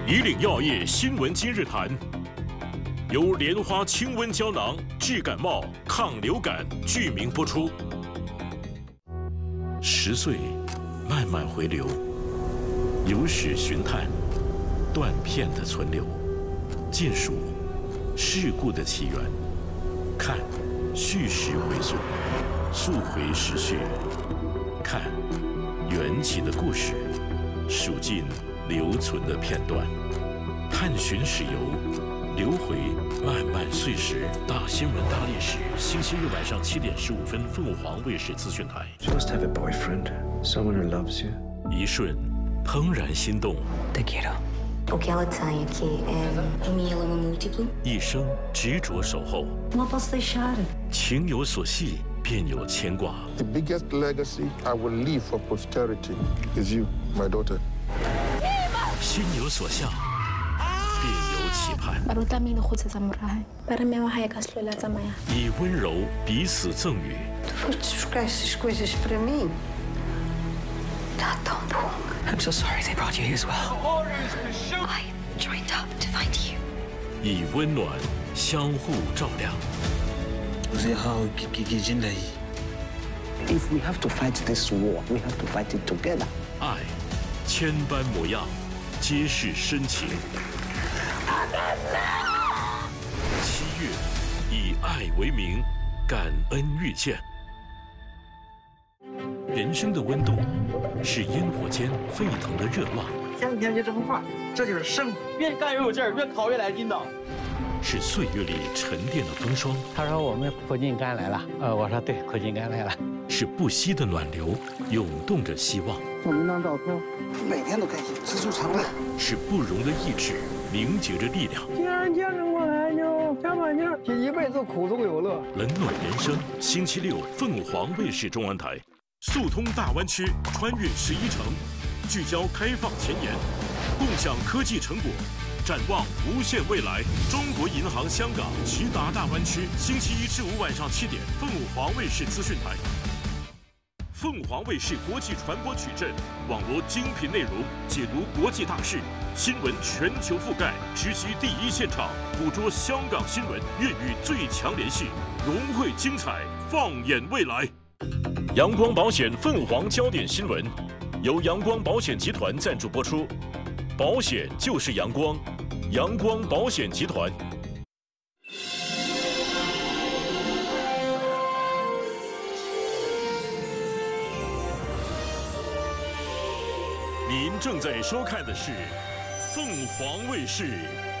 以岭药业新闻今日谈，由莲花清瘟胶囊治感冒、抗流感剧名播出。10岁，慢慢回流，有史寻探，断片的存留，尽数事故的起源，看叙事回溯，溯回时序，看缘起的故事，数尽留存的片段，探寻史游，流回漫漫岁时。大新闻大历史，星期日晚上7点15分，凤凰卫视资讯台。 You must have a boyfriend, someone who loves you. 一瞬，怦然心动。 Te quiero. O que ela tem aqui é mieloma múltiplo. 一生执着守候。 Não posso deixar. 情有所系，便有牵挂。 The biggest legacy I will leave for posterity is you, my daughter. 心有所向，便有期盼。 Baru kami lukod sa samurahay para may makayakaslola sa maya. 以温柔彼此赠予， Tu foste buscar essas coisas para mim? Está tão bom. I'm so sorry they brought you here as well. I joined up to find you. 以温暖相互照亮。 If we have to fight this war, we have to fight it together. 爱，千般模样，皆是深情。7月，以爱为名，感恩遇见。人生的温度，是烟火间沸腾的热浪。 天天就这么快，这就是生活。越干越有劲儿，越烤越来劲道。 是岁月里沉淀的风霜。 他说我们苦尽甘来了，我说对，苦尽甘来了。 是不息的暖流，涌动着希望。 送您张照片， 每天都开心，知足常乐。 是不容的意志，凝结着力量。 既然坚持过来，就加把劲儿，一辈子苦中有乐。 冷暖人生，星期六凤凰卫视中文台，速通大湾区，穿越11城，聚焦开放前沿，共享科技成果。 展望无限未来，中国银行香港直达大湾区，星期1至5晚上7点，凤凰卫视资讯台。凤凰卫视国际传播矩阵，网罗精品内容，解读国际大事，新闻全球覆盖，直击第一现场，捕捉香港新闻，粤语最强联系，融汇精彩，放眼未来。阳光保险凤凰焦点新闻，由阳光保险集团赞助播出。 保险就是阳光，阳光保险集团。您正在收看的是凤凰卫视